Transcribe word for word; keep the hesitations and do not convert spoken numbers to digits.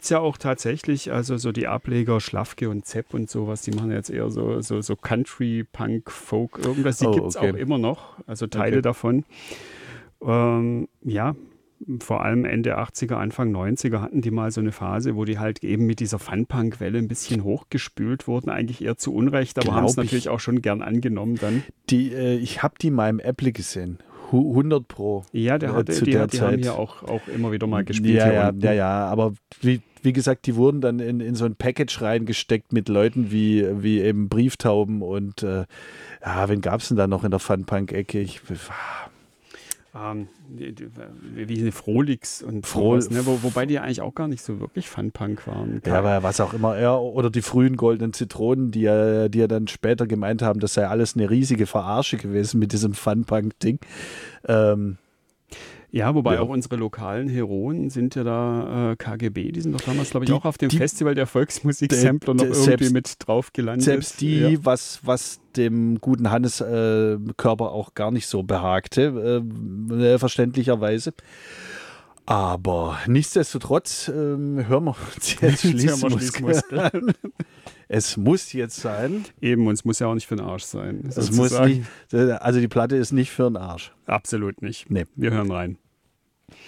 es ja auch tatsächlich, also so die Ableger Schlafke und Zepp und sowas, die machen jetzt eher so, so, so Country, Punk, Folk, irgendwas, die Oh, gibt es okay. auch immer noch, also Teile Okay. davon. Ähm, ja, vor allem Ende achtziger, Anfang neunziger hatten die mal so eine Phase, wo die halt eben mit dieser Fun-Punk-Welle ein bisschen hochgespült wurden, eigentlich eher zu Unrecht, aber haben es Glaub ich. natürlich auch schon gern angenommen dann. Die, äh, ich habe die mal im Apple gesehen. Hu- hundert Pro. Ja, der äh, hatte, zu die, der hat- die haben Zeit. hier auch, auch immer wieder mal gespielt. Ja, hier ja, unten. ja, ja, aber wie, wie gesagt, die wurden dann in, in so ein Package reingesteckt mit Leuten wie, wie eben Brieftauben und äh, ja, wen gab es denn da noch in der Fun-Punk-Ecke? Ich, Ähm, die- die- wie eine Frolix und Frol- sowas, ne? Wo, wobei die eigentlich auch gar nicht so wirklich Fun-Punk waren. ja, aber was auch immer, ja, oder die frühen goldenen Zitronen, die ja, die ja dann später gemeint haben, das sei alles eine riesige Verarsche gewesen mit diesem Fun-Punk-Ding. Ähm, Ja, wobei Ja. auch unsere lokalen Heroen sind ja da äh, K G B, die sind doch damals, glaube ich, Die- auch auf dem die- Festival der Volksmusik-Sampler noch de- irgendwie selbst- mit drauf gelandet. Selbst die, Ja. was, was dem guten Hannes äh, Körper auch gar nicht so behagte, äh, verständlicherweise. Aber nichtsdestotrotz ähm, hören wir uns jetzt Jetzt hören wir Schließmuskel Schließmuskel. an. Es muss jetzt sein. Eben, und es muss ja auch nicht für den Arsch sein. Es muss sozusagen. nicht, also die Platte ist nicht für den Arsch. Absolut nicht. Nee. Wir hören rein.